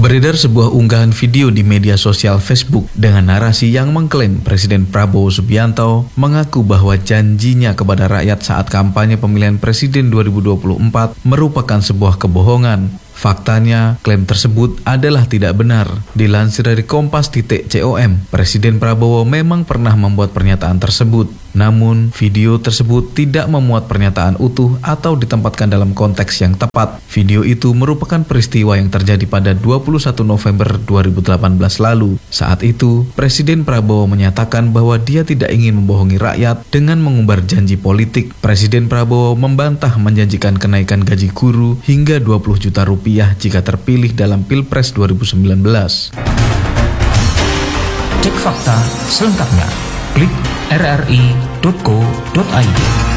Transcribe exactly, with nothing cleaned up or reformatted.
Beredar sebuah unggahan video di media sosial Facebook dengan narasi yang mengklaim Presiden Prabowo Subianto mengaku bahwa janjinya kepada rakyat saat kampanye pemilihan presiden dua ribu dua puluh empat merupakan sebuah kebohongan. Faktanya, klaim tersebut adalah tidak benar. Dilansir dari kompas titik com, Presiden Prabowo memang pernah membuat pernyataan tersebut. Namun, video tersebut tidak memuat pernyataan utuh atau ditempatkan dalam konteks yang tepat. Video itu merupakan peristiwa yang terjadi pada dua puluh satu November dua ribu delapan belas lalu. Saat itu, Presiden Prabowo menyatakan bahwa dia tidak ingin membohongi rakyat dengan mengumbar janji politik. Presiden Prabowo membantah menjanjikan kenaikan gaji guru hingga dua puluh juta rupiah jika terpilih dalam Pilpres dua ribu sembilan belas. Cek fakta selengkapnya. Klik r r i titik co titik i d.